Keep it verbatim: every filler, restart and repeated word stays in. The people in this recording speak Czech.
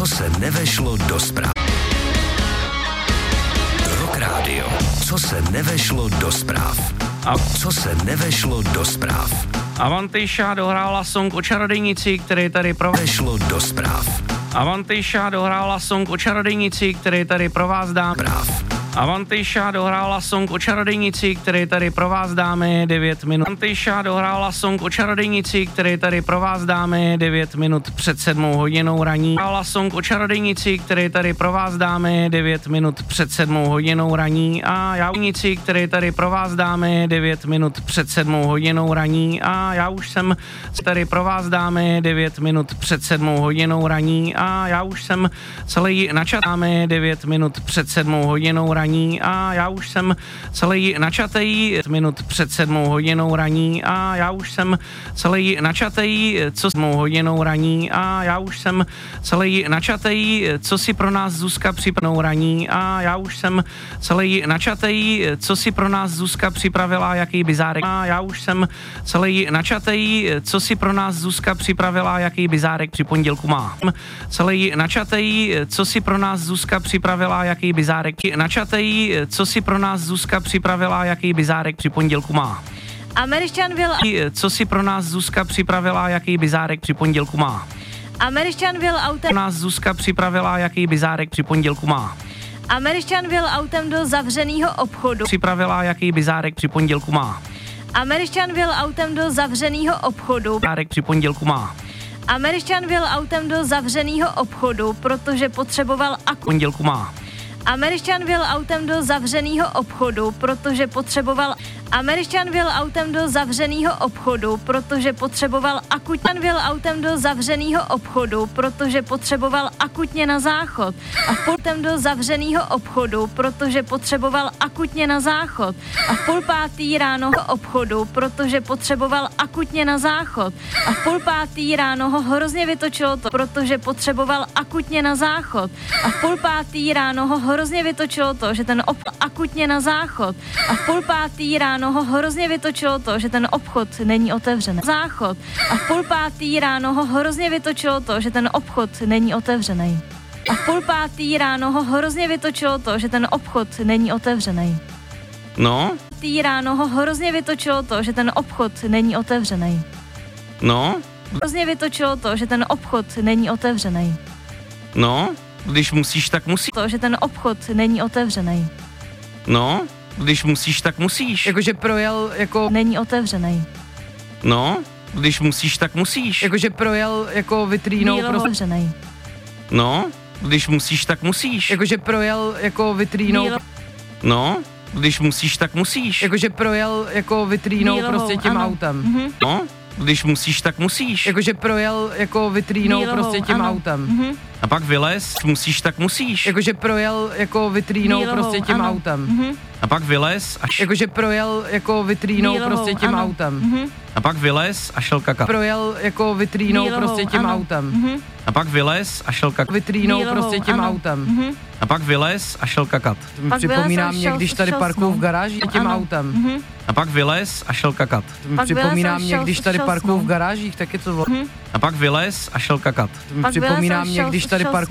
co se nevešlo do zpráv. Rock Radio, co se nevešlo do zpráv. A co se nevešlo do zpráv. Avantisha dohrála song o čarodějnici, který tady pro... Vešlo do zpráv. Avantisha dohrála song o čarodějnici, který tady pro vás dám. Práv. Avantisha dohrála song o čarodějnici, který tady pro vás dáme devět minut. Avantisha dohrála song o čarodějnici, který tady pro vás dáme devět minut před sedmou hodinou raní. Dohrála song o čarodějnici, který tady pro vás dáme devět minut před sedmou hodinou raní. A já nici, který tady pro vás dáme devět minut před sedmou hodinou raní. A já už jsem tady pro vás dáme devět minut před sedmou hodinou raní. A já už jsem celý načat dáme devět minut před sedmou hodinou raní. A já už jsem celý načatej minut před sedmou hodinou raní a já už jsem celý načatej, co sedmou hodinou raní a já už jsem celý načatej, co si pro nás Zuzka připravenou raní a já už jsem celý načatej, co si pro nás Zuzka připravila, jaký bizárek a já už jsem celý načatej, co si pro nás Zuzka připravila, jaký bizárek při pondělku má. Celý načatej, co si pro nás Zuzka připravila, jaký bizárek načatej, co si pro nás Zuzka připravila, jaký bizárek při pondělku má. Američan byl... Co si pro nás Zuzka připravila, jaký bizárek při pondělku má. Američan byl autem... Pro nás Zuzka připravila, jaký bizárek při pondělku má. Američan byl autem do zavřeného obchodu. Připravila, jaký bizárek při pondělku má. Američan byl autem do zavřeného obchodu. Bizárek při pondělku má. Američan byl autem do zavřeného obchodu, protože potřeboval aku... Pondělku má. Američan byl autem do zavřeného obchodu, protože potřeboval... Američan byl autem do zavřeného obchodu, protože potřeboval akutně... byl autem do zavřeného obchodu, protože potřeboval akutně na záchod. A v půl do zavřeného obchodu, protože potřeboval akutně na záchod. A v půl pátý ráno obchodu, protože potřeboval akutně na záchod. A v půl pátý ráno ho hrozně vytočilo to, protože potřeboval akutně na záchod. A v půl pátý ráno ho hrozně vytočilo to, že ten obchod akutně na záchod. A v půl pátý ráno ho hrozně vytočilo to, že ten obchod není otevřený. Záchod. A v půl pátý ráno ho hrozně vytočilo to, že ten obchod není otevřený. A v půl pátý ráno ho hrozně vytočilo to, že ten obchod není otevřený. No? Tý ráno ho hrozně vytočilo to, že ten obchod není otevřený. No? Hrozně vytočilo to, že ten obchod není otevřený. No? Když musíš, tak musíš. To, že ten obchod není otevřený. No? Když musíš, tak musíš. Jakože projel jako... Není otevřený. No? Když musíš, tak musíš. Jakože projel jako vitrínou Mílo prostě... otevřený. No? Když musíš, tak musíš. Jakože projel jako vitrínou... Mílo... No? Když musíš, tak musíš. Jakože projel jako vitrínou Mílohou, prostě tím ano. autem. Mhm. No? Když musíš, tak musíš. Jakože projel jako vitrínou Mílohou, prostě tím ano. autem. Mhm. A pak vylez, musíš, tak musíš. Jakože projel jako vitrínou Mílohou, prostě tím ano. autem. Mhm. A pak vylez a, š- Jakože projel jako vitrínou Mílohou, prostě tím ano. autem. Mhm. a pak vylez a šel kakat. Projel jako vitrínou Mílohou, prostě tím ano. autem. Mhm. A pak vylez a šel kakat. Vitrínou Mílohou, prostě tím ano. autem. Mhm. A pak vylez a šel kakat. To mi Pak připomíná vylez a mě, šel- když tady šel parkuju v snout. garáži tím Ano. autem. Mhm. A pak vylez a šel kakat. To mi Pak vylez připomíná a mě, šel- když tady šel parkuju v snout. garážích, tak je to vlo... A pak vylez a šel kakat. To mi Pak vylez připomíná a mě, šel- když tady šel parkuju